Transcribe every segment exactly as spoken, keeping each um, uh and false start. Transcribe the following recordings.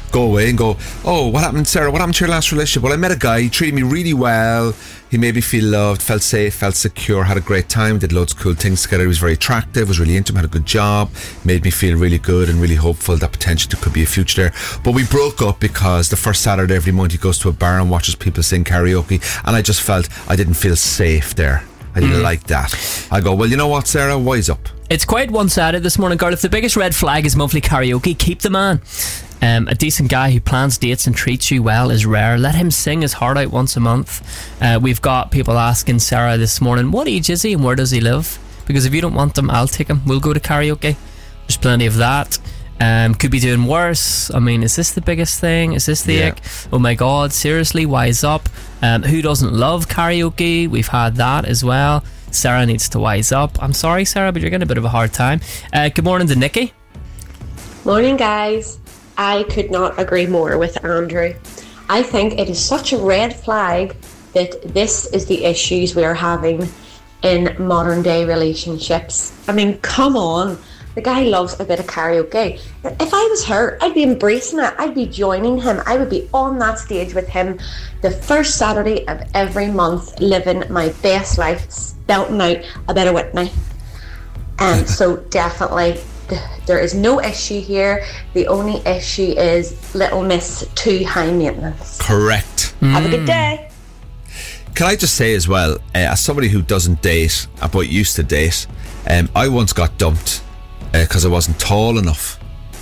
go away and go, oh, what happened, Sarah? What happened to your last relationship? Well, I met a guy, he treated me really well. He made me feel loved, felt safe, felt secure, had a great time, did loads of cool things together. He was very attractive, was really into him, had a good job, made me feel really good and really hopeful that potentially there could be a future there. But we broke up because the first Saturday every month he goes to a bar and watches people sing karaoke, and I just felt I didn't feel safe there. I didn't mm. like that. I go, well, you know what, Sarah, wise up. It's quite one-sided this morning, girl. If the biggest red flag is monthly karaoke, keep the man. Um, a decent guy who plans dates and treats you well is rare. Let him sing his heart out once a month. Uh, we've got people asking Sarah this morning, what age is he and where does he live? Because if you don't want him, I'll take him. We'll go to karaoke. There's plenty of that. Um, could be doing worse. I mean, is this the biggest thing? Is this the yeah. ick? Oh my God, seriously, wise up. Um, who doesn't love karaoke? We've had that as well. Sarah needs to wise up. I'm sorry, Sarah, but you're getting a bit of a hard time. Uh, good morning to Nikki. Morning, guys. I could not agree more with Andrew. I think it is such a red flag that this is the issues we are having in modern day relationships. I mean, come on. The guy loves a bit of karaoke. If I was her, I'd be embracing it. I'd be joining him. I would be on that stage with him the first Saturday of every month, living my best life, spouting out a bit of Whitney. And so definitely there is no issue here. The only issue is little miss too high maintenance. Correct. Mm. Have a good day. Can I just say as well, uh, as somebody who doesn't date but used to date, um, I once got dumped because uh, I wasn't tall enough.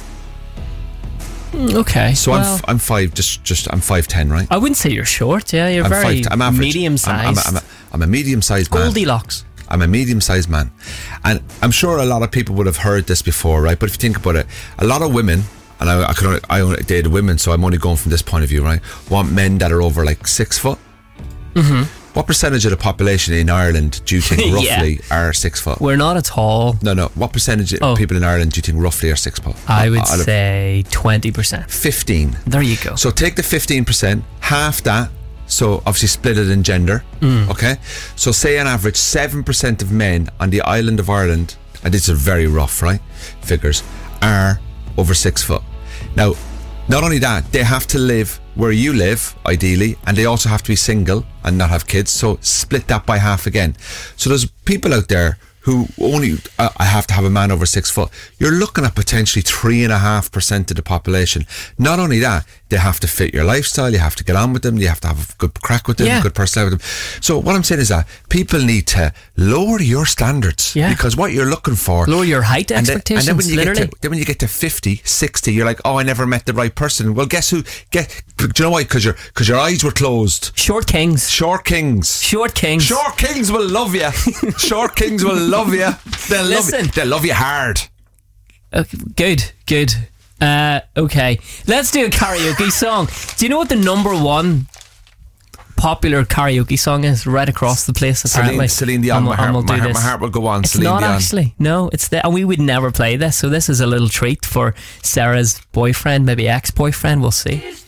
Okay. So well, I'm f- I'm five just just I'm five ten, right? I wouldn't say you're short. Yeah, you're I'm very five, I'm average. medium sized. I'm, I'm, I'm, a, I'm a medium sized man. Goldilocks. I'm a medium-sized man, and I'm sure a lot of people would have heard this before, right? But if you think about it, a lot of women, and I, I could only, I only dated women, so I'm only going from this point of view, right? Want men that are over like six foot. Mm-hmm. What percentage of the population in Ireland do you think roughly yeah. are six foot? We're not at all. No, no. What percentage oh. of people in Ireland do you think roughly are six foot? I would say twenty percent. Fifteen. There you go. So take the fifteen percent, half that. So obviously split it in gender, mm. okay? So say on average seven percent of men on the island of Ireland, and these are very rough, right, figures, are over six foot. Now, not only that, they have to live where you live, ideally, and they also have to be single and not have kids, so split that by half again. So there's people out there who only, uh, I have to have a man over six foot. You're looking at potentially three and a half percent of the population. Not only that, they have to fit your lifestyle, you have to get on with them, you have to have a good crack with them, yeah. a good personality with them. So what I'm saying is that people need to lower your standards, yeah. because what you're looking for, lower your height and expectations, then, and then when you literally. get to, then when you get to fifty, sixty, you're like, oh, I never met the right person. Well, guess who, get, do you know why? Because your, because your eyes were closed. Short kings. Short kings. Short kings. Short kings will love you. Short kings will love you. They'll Listen. love you. They'll love you hard. Okay, good, good. Uh, okay, let's do a karaoke song. Do you know what the number one popular karaoke song is right across the place? Apparently, Celine, Celine Dion. My heart, we'll my, heart, my heart will go on. It's Celine not Dion. actually. No, it's the, and we would never play this. So this is a little treat for Sarah's boyfriend, maybe ex-boyfriend. We'll see.